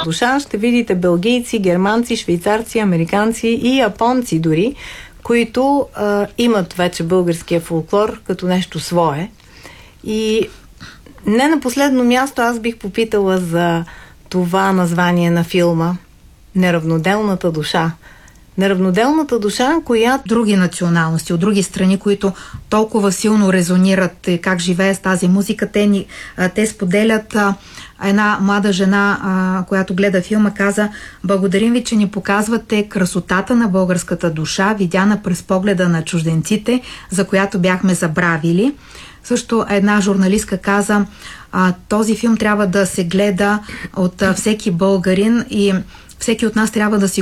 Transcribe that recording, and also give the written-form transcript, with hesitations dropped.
душа ще видите белгийци, германци, швейцарци, американци и японци дори, които имат вече българския фолклор като нещо свое. И не на последно място аз бих попитала за това название на филма "Неравноделната душа". Неравноделната душа, която други националности, от други страни, които толкова силно резонират как живее с тази музика, те споделят. Една млада жена, която гледа филма, каза: "Благодарим ви, че ни показвате красотата на българската душа, видяна през погледа на чужденците, за която бяхме забравили." Също една журналистка каза: "Този филм трябва да се гледа от всеки българин и всеки от нас трябва да си